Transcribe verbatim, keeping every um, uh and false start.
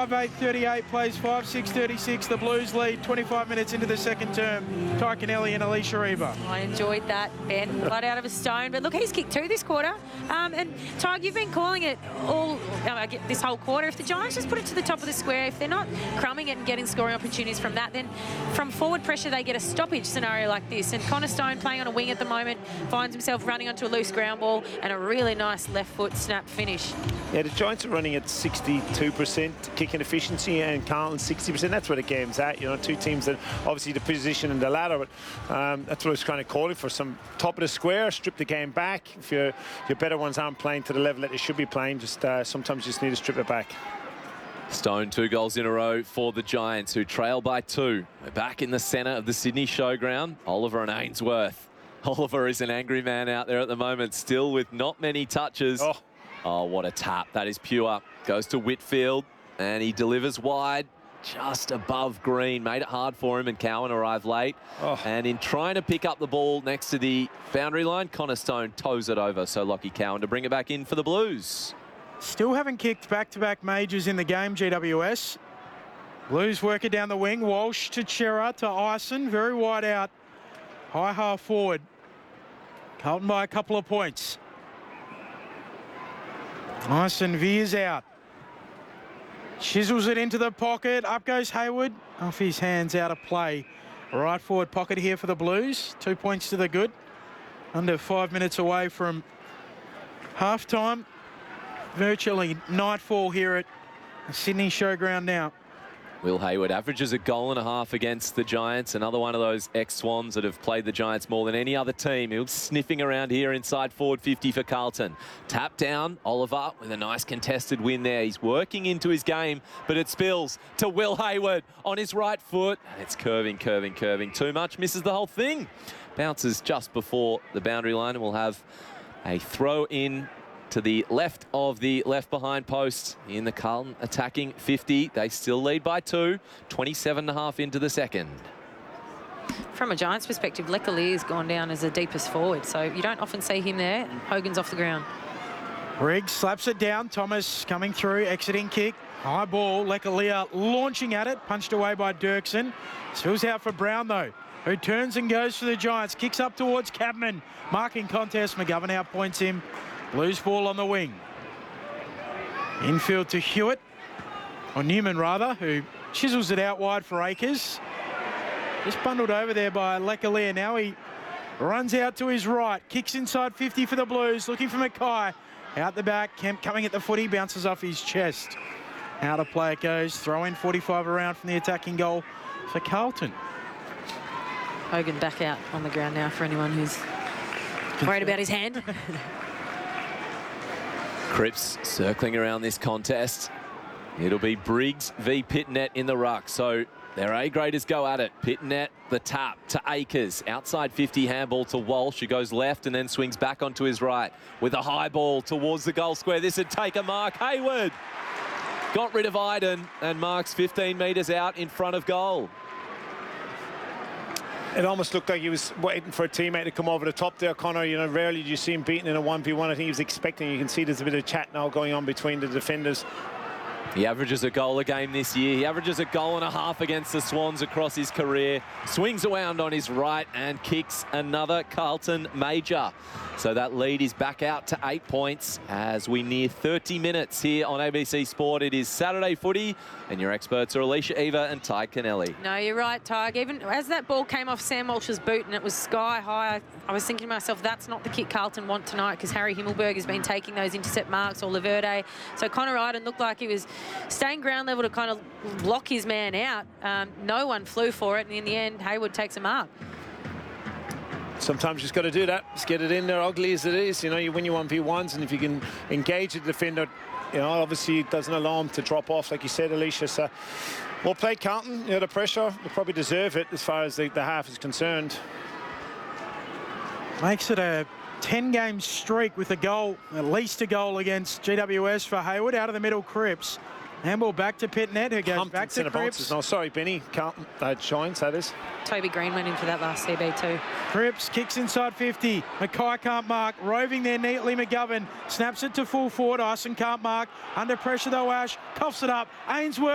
five eight thirty-eight plays five six thirty-six. The Blues lead twenty-five minutes into the second term. Ty Kennelly and Alicia Eva. I enjoyed that, Ben. Blood out of a stone. But look, he's kicked two this quarter. Um, and Ty, you've been calling it all uh, this whole quarter. If the Giants just put it to the top of the square, if they're not crumbing it and getting scoring opportunities from that, then from forward pressure they get a stoppage scenario like this. And Connor Stone, playing on a wing at the moment, finds himself running onto a loose ground ball and a really nice left foot snap finish. Yeah, the Giants are running at sixty-two percent kicking efficiency and Carlton sixty percent. That's where the game's at. You know, two teams that obviously the position and the ladder, but um, that's what I was kind of calling for. Some top of the square, strip the game back. If your your better ones aren't playing to the level that they should be playing, just uh, sometimes you just need to strip it back. Stone, two goals in a row for the Giants, who trail by two. We're back in the centre of the Sydney Showground. Oliver and Ainsworth. Oliver is an angry man out there at the moment, still with not many touches. Oh, oh what a tap. That is pure. Goes to Whitfield, and he delivers wide, just above green. Made it hard for him, and Cowan arrived late. Oh. And in trying to pick up the ball next to the boundary line, Connor Stone toes it over. So Lockie Cowan to bring it back in for the Blues. Still haven't kicked back-to-back majors in the game, G W S. Blues work it down the wing. Walsh to Chera to Ison. Very wide out. High half forward. Carlton by a couple of points. Ison veers out. Chisels it into the pocket. Up goes Hayward. Off his hands, out of play. Right forward pocket here for the Blues. Two points to the good. Under five minutes away from half-time. Virtually nightfall here at Sydney Showground now. Will Hayward averages a goal and a half against the Giants. Another one of those ex-Swans that have played the Giants more than any other team. He was sniffing around here inside forward fifty for Carlton. Tap down, Oliver with a nice contested win there. He's working into his game, but it spills to Will Hayward on his right foot. And it's curving, curving, curving. Too much, misses the whole thing. Bounces just before the boundary line, and we'll have a throw in to the left of the left behind post in the Carlton attacking fifty. They still lead by two, twenty-seven and a half into the second. From a Giants perspective, Lecalier's gone down as the deepest forward, so you don't often see him there. Hogan's off the ground. Riggs slaps it down. Thomas coming through, exiting kick. High ball, Lecalier launching at it, punched away by Dirksen. Spills out for Brown though, who turns and goes for the Giants. Kicks up towards Cabman. Marking contest, McGovern outpoints him. Blues ball on the wing. Infield to Hewitt, or Newman rather, who chisels it out wide for Akers. Just bundled over there by Lecalier. Now he runs out to his right, kicks inside fifty for the Blues, looking for Mackay. Out the back, Kemp coming at the footy, bounces off his chest. Out of play it goes, throw in forty-five around from the attacking goal for Carlton. Hogan back out on the ground now for anyone who's worried about his hand. Cripps circling around this contest. It'll be Briggs v Pitnet in the ruck. So their A-graders go at it. Pitnet, the tap to Akers. Outside fifty, handball to Walsh, who goes left and then swings back onto his right with a high ball towards the goal square. This would take a mark. Hayward got rid of Iden and marks fifteen metres out in front of goal. It almost looked like he was waiting for a teammate to come over the top there, Connor. You know, rarely do you see him beaten in a one v one. I think he was expecting. You can see there's a bit of chat now going on between the defenders. He averages a goal a game this year. He averages a goal and a half against the Swans across his career. Swings around on his right and kicks another Carlton major. So that lead is back out to eight points as we near thirty minutes here on A B C Sport. It is Saturday footy, and your experts are Alicia Eva and Ty Kennelly. No, you're right, Ty. Even as that ball came off Sam Walsh's boot and it was sky high, I was thinking to myself, that's not the kick Carlton want tonight, because Harry Himmelberg has been taking those intercept marks, or Laverde. So Connor Iden looked like he was staying ground level to kind of lock his man out. Um, no one flew for it, and in the end, Hayward takes a mark. Sometimes you just got to do that. Just get it in there, ugly as it is. You know, you win your one v ones, and if you can engage the defender, you know, obviously it doesn't allow him to drop off, like you said, Alicia. So, well played, Carlton. You know, the pressure, they probably deserve it as far as the, the half is concerned. Makes it a ten-game streak with a goal, at least a goal against G W S for Hayward. Out of the middle, Cripps. Handball back to Pitnet, who goes back to Cripps. No, sorry, Benny. Carlton, uh, Shines, that is. Toby Green went in for that last C B too. Cripps kicks inside fifty. Mackay can't mark. Roving there neatly, McGovern. Snaps it to full forward. Ison can't mark. Under pressure though, Ash. Coughs it up. Ainsworth.